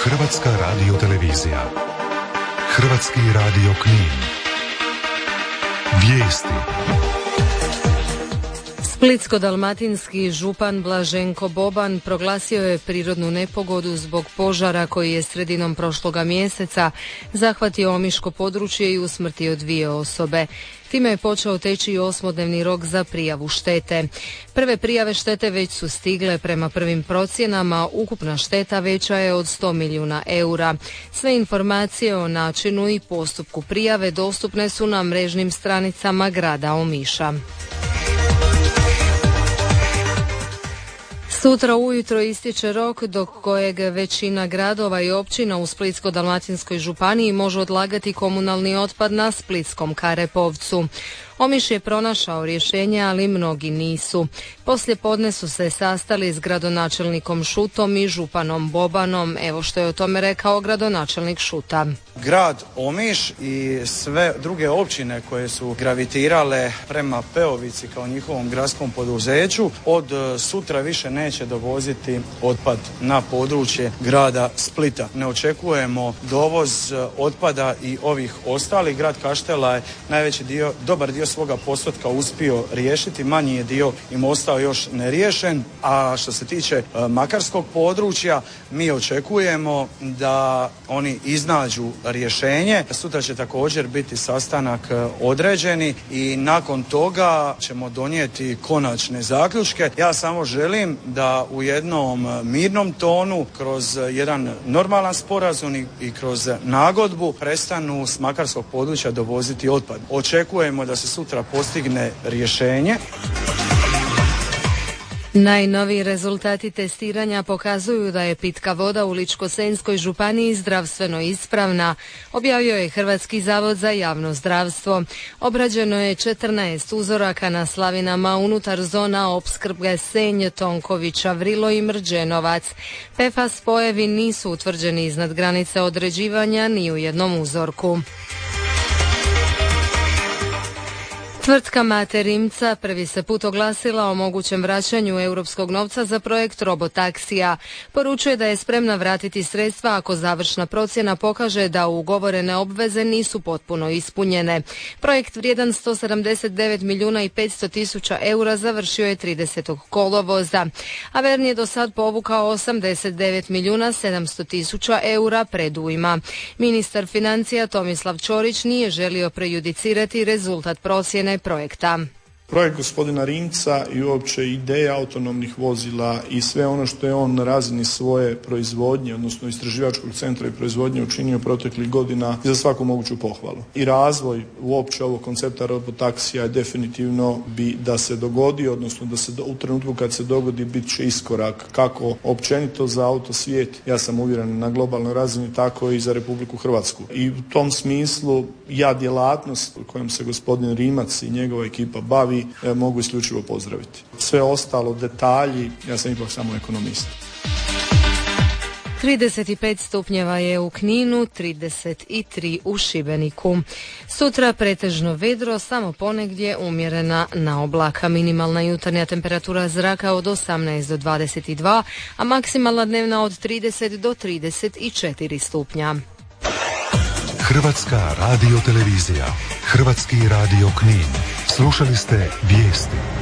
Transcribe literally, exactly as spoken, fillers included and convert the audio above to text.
Hrvatska radiotelevizija. Hrvatski radio Knin. Vijesti. Splitsko-dalmatinski župan Blaženko Boban proglasio je prirodnu nepogodu zbog požara koji je sredinom prošloga mjeseca zahvatio omiško područje i usmrtio dvije osobe. Time je počeo teći i osmodnevni rok za prijavu štete. Prve prijave štete već su stigle. Prema prvim procjenama ukupna šteta veća je od sto milijuna eura. Sve informacije o načinu i postupku prijave dostupne su na mrežnim stranicama grada Omiša. Sutra ujutro istječe rok do kojeg većina gradova i općina u Splitsko-dalmatinskoj županiji može odlagati komunalni otpad na splitskom Karepovcu. Omiš je pronašao rješenje, ali mnogi nisu. Poslije podne su se sastali s gradonačelnikom Šutom i županom Bobanom. Evo što je o tome rekao gradonačelnik Šuta. Grad Omiš i sve druge općine koje su gravitirale prema Peovici kao njihovom gradskom poduzeću od sutra više neće dovoziti otpad na područje grada Splita. Ne očekujemo dovoz otpada i ovih ostalih. Grad Kaštela je najveći dio, dobar dio svoga postotka uspio riješiti, manji je dio im ostao još neriješen, a što se tiče makarskog područja mi očekujemo da oni iznađu rješenje. Sutra će također biti sastanak određeni i nakon toga ćemo donijeti konačne zaključke. Ja samo želim da u jednom mirnom tonu, kroz jedan normalan sporazum i kroz nagodbu prestanu s makarskog područja dovoziti otpad. Očekujemo da se sutra postigne rješenje. Najnoviji rezultati testiranja pokazuju da je pitka voda u Ličko-senjskoj županiji zdravstveno ispravna, objavio je Hrvatski zavod za javno zdravstvo. Obrađeno je četrnaest uzoraka na slavinama unutar zona opskrbe Senj, Tonkovića, Vrilo i Mrđenovac. P F A S spojevi nisu utvrđeni iznad granice određivanja ni u jednom uzorku. Tvrtka Mate Rimca prvi se put oglasila o mogućem vraćanju europskog novca za projekt robotaksija. Poručuje da je spremna vratiti sredstva ako završna procjena pokaže da ugovorene obveze nisu potpuno ispunjene. Projekt vrijedan sto sedamdeset devet milijuna i petsto tisuća eura završio je tridesetog kolovoza. Avern je do sad povukao osamdeset devet milijuna sedamsto tisuća eura predujma. Ministar financija Tomislav Ćorić nije želio prejudicirati rezultat procjene projekta. Projekt gospodina Rimca i uopće ideja autonomnih vozila i sve ono što je on na razini svoje proizvodnje, odnosno istraživačkog centra i proizvodnje učinio proteklih godina za svaku moguću pohvalu. I razvoj uopće ovog koncepta robotaksija je definitivno bi da se dogodi, odnosno da se do, u trenutku kad se dogodi bit će iskorak kako općenito za autosvijet, ja sam uvjeren na globalnoj razini, tako i za Republiku Hrvatsku. I u tom smislu ja djelatnost kojom se gospodin Rimac i njegova ekipa bavi mogu isključivo pozdraviti. Sve ostalo, detalji, ja sam ipak samo ekonomist. trideset pet stupnjeva je u Kninu, trideset tri u Šibeniku. Sutra pretežno vedro, samo ponegdje umjerena na oblaka. Minimalna jutarnja temperatura zraka od osamnaest do dvadeset dva, a maksimalna dnevna od trideset do trideset četiri stupnja. Hrvatska radiotelevizija. Hrvatski radio Knin. Slušali ste vijesti.